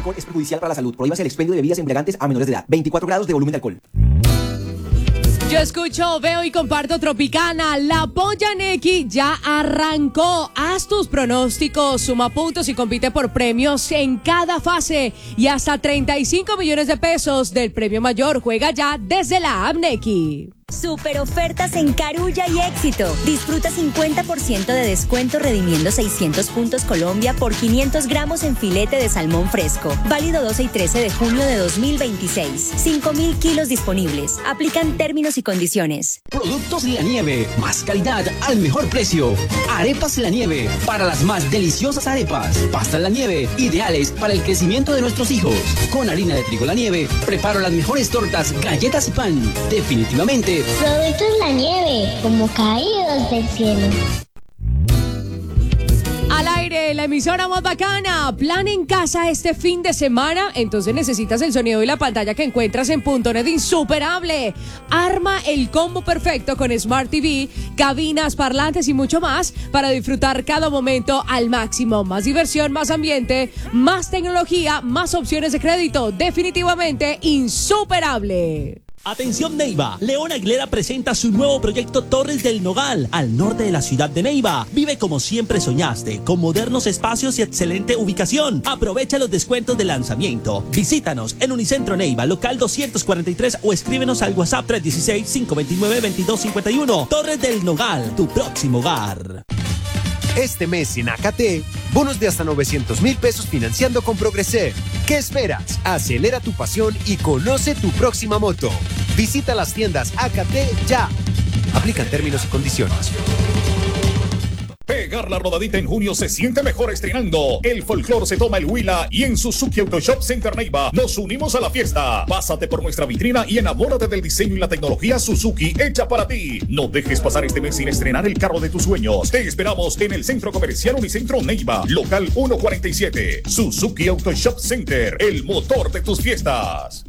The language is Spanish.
alcohol es perjudicial para la salud. Prohíbase el expendio de bebidas embriagantes a menores de edad. 24 grados de volumen de alcohol. Yo escucho, veo y comparto Tropicana. La Polla Neki ya arrancó. Haz tus pronósticos, suma puntos y compite por premios en cada fase. Y hasta 35 millones de pesos del premio mayor. Juega ya desde la app Neki. Super ofertas en Carulla y Éxito. Disfruta 50% de descuento redimiendo 600 puntos Colombia por 500 gramos en filete de salmón fresco. Válido 12 y 13 de junio de 2026. 5.000 kilos disponibles. Aplican términos y condiciones. Productos La Nieve. Más calidad al mejor precio. Arepas La Nieve. Para las más deliciosas arepas. Pastas La Nieve. Ideales para el crecimiento de nuestros hijos. Con harina de trigo La Nieve. Preparo las mejores tortas, galletas y pan. Definitivamente Productos La Nieve, como caídos del cielo. Al aire, la emisora más bacana. Plan en casa este fin de semana. Entonces necesitas el sonido y la pantalla que encuentras en .net Insuperable. Arma el combo perfecto con Smart TV, cabinas, parlantes y mucho más para disfrutar cada momento al máximo. Más diversión, más ambiente, más tecnología, más opciones de crédito. Definitivamente Insuperable. Atención Neiva, León Aguilera presenta su nuevo proyecto Torres del Nogal, al norte de la ciudad de Neiva. Vive como siempre soñaste, con modernos espacios y excelente ubicación. Aprovecha los descuentos de lanzamiento. Visítanos en Unicentro Neiva, local 243 o escríbenos al WhatsApp 316-529-2251. Torres del Nogal, tu próximo hogar. Este mes en AKT, bonos de hasta 900,000 pesos financiando con Progreser. ¿Qué esperas? Acelera tu pasión y conoce tu próxima moto. Visita las tiendas AKT ya. Aplican términos y condiciones. Pegar la rodadita en junio se siente mejor estrenando. El folclor se toma el Huila y en Suzuki Auto Shop Center Neiva nos unimos a la fiesta. Pásate por nuestra vitrina y enamórate del diseño y la tecnología Suzuki hecha para ti. No dejes pasar este mes sin estrenar el carro de tus sueños. Te esperamos en el Centro Comercial Unicentro Neiva, local 147. Suzuki Auto Shop Center, el motor de tus fiestas.